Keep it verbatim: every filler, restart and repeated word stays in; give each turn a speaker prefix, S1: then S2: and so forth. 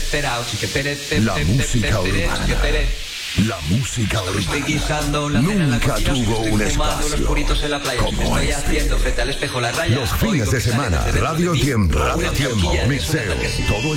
S1: La música urbana. La música urbana nunca tuvo un espacio como este. Los fines de semana, Radio Tiempo, Radio Tiempo, mixeo, todo